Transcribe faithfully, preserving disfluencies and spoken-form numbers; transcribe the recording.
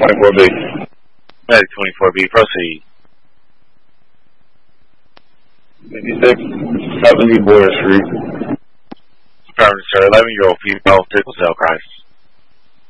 twenty-four B. Medic twenty-four B, proceed. fifty-six seventy Boyer Street. Affirmative, sir. eleven-year-old female, sickle cell crisis.